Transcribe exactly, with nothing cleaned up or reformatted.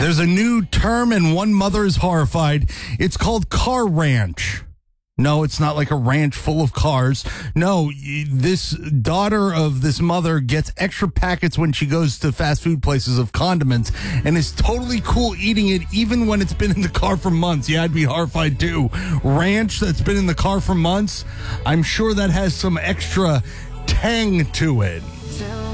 There's a new term and one mother is horrified. It's called car ranch. No, it's not like a ranch full of cars. No, this daughter of this mother gets extra packets when she goes to fast food places of condiments and is totally cool eating it even when it's been in the car for months. Yeah, I'd be horrified too. Ranch that's been in the car for months, I'm sure that has some extra tang to it.